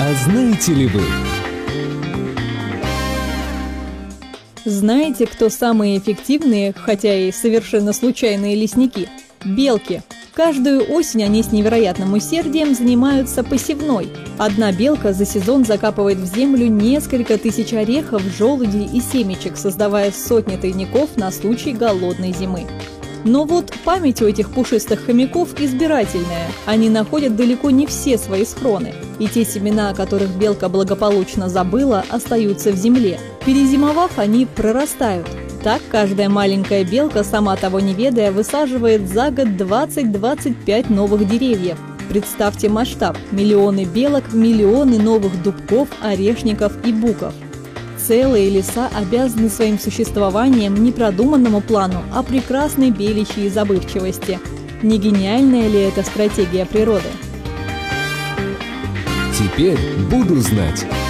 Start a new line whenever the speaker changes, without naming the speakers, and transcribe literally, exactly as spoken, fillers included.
А знаете ли вы?
Знаете, кто самые эффективные, хотя и совершенно случайные лесники? Белки. Каждую осень они с невероятным усердием занимаются посевной. Одна белка за сезон закапывает в землю несколько тысяч орехов, желудей и семечек, создавая сотни тайников на случай голодной зимы. Но вот память у этих пушистых хомяков избирательная. Они находят далеко не все свои схроны. И те семена, о которых белка благополучно забыла, остаются в земле. Перезимовав, они прорастают. Так каждая маленькая белка, сама того не ведая, высаживает за год двадцать-двадцать пять новых деревьев. Представьте масштаб – миллионы белок, миллионы новых дубков, орешников и буков. Целые леса обязаны своим существованием не продуманному плану, а прекрасной беличьей забывчивости. Не гениальная ли это стратегия природы?
Теперь буду знать.